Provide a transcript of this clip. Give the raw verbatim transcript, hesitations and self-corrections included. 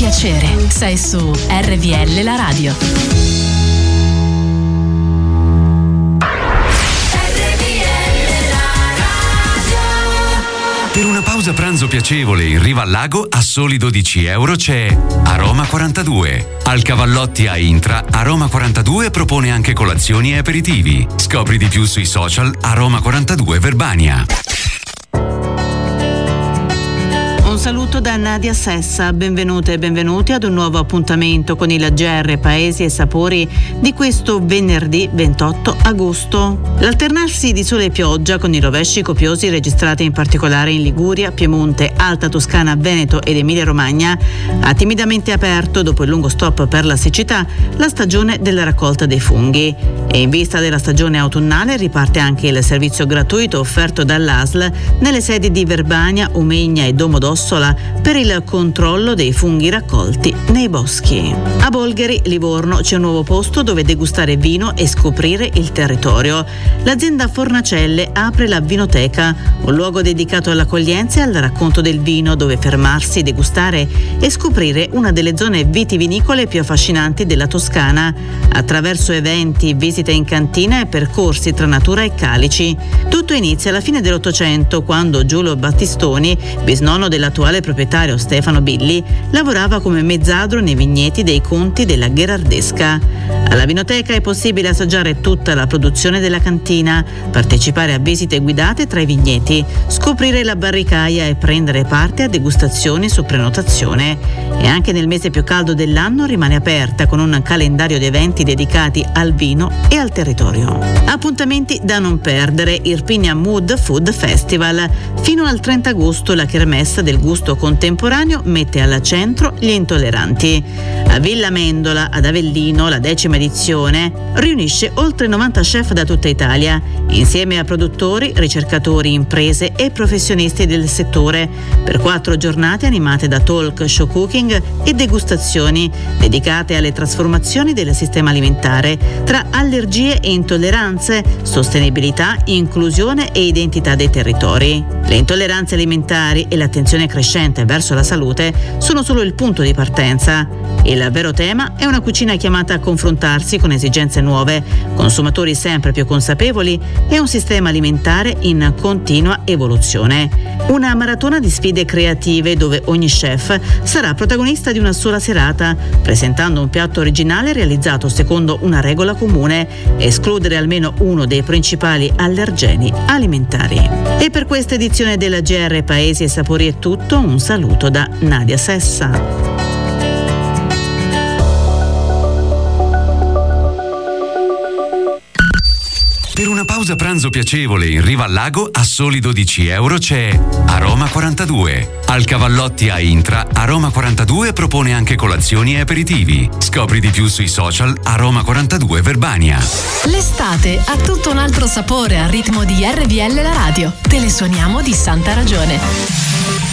piacere. Sei su R V L la radio. Per una pausa pranzo piacevole in riva al lago a soli dodici euro c'è Aroma quarantadue. Al Cavallotti a Intra, Aroma quarantadue propone anche colazioni e aperitivi. Scopri di più sui social Aroma quarantadue Verbania. Un saluto da Nadia Sessa, benvenute e benvenuti ad un nuovo appuntamento con il G R Paesi e Sapori di questo venerdì ventotto agosto. L'alternarsi di sole e pioggia con i rovesci copiosi registrati in particolare in Liguria, Piemonte, Alta Toscana, Veneto ed Emilia-Romagna ha timidamente aperto, dopo il lungo stop per la siccità, la stagione della raccolta dei funghi. E in vista della stagione autunnale riparte anche il servizio gratuito offerto dall'A S L nelle sedi di Verbania, Umegna e Domodossola per il controllo dei funghi raccolti nei boschi. A Bolgheri, Livorno, c'è un nuovo posto dove degustare vino e scoprire il territorio. L'azienda Fornacelle apre la Vinoteca, un luogo dedicato all'accoglienza e al racconto del vino, dove fermarsi, degustare e scoprire una delle zone vitivinicole più affascinanti della Toscana, attraverso eventi, visite in cantina e percorsi tra natura e calici. Tutto inizia alla fine dell'Ottocento, quando Giulio Battistoni, bisnonno dell'attuale proprietario Stefano Billi, lavorava come mezzadro nei vigneti dei conti della Gherardesca. Alla Vinoteca è possibile assaggiare tutta la produzione della cantina, partecipare a visite guidate tra i vigneti, scoprire la barricaia e prendere parte a degustazioni su prenotazione. E anche nel mese più caldo dell'anno rimane aperta con un calendario di eventi dedicati al vino e al territorio. Appuntamenti da non perdere: Irpinia Mood Food Festival. Fino al trenta agosto la kermesse del gusto contemporaneo mette al centro gli intolleranti. A Villa Mendola, ad Avellino, la decima edizione riunisce oltre novanta chef da tutta Italia, insieme a produttori, ricercatori, imprese e professionisti del settore, per quattro giornate animate da talk, show cooking e degustazioni dedicate alle trasformazioni del sistema alimentare tra allergie e intolleranze, sostenibilità, inclusione e identità dei territori. Le intolleranze alimentari e l'attenzione crescente verso la salute sono solo il punto di partenza. Il vero tema è una cucina chiamata a confrontarsi con esigenze nuove, consumatori sempre più consapevoli e un sistema alimentare in continua evoluzione. Una maratona di sfide creative dove ogni chef sarà protagonista di una sola serata, presentando un piatto originale realizzato secondo una regola comune: escludere almeno uno dei principali allergeni alimentari. E per questa edizione della G R Paesi e Sapori è tutto. Un saluto da Nadia Sessa. Per una pausa pranzo piacevole in riva al lago a soli dodici euro c'è Aroma quarantadue. Al Cavallotti a Intra, Aroma quarantadue propone anche colazioni e aperitivi. Scopri di più sui social Aroma quarantadue Verbania. L'estate ha tutto un altro sapore al ritmo di R V L la radio. Te le suoniamo di santa ragione.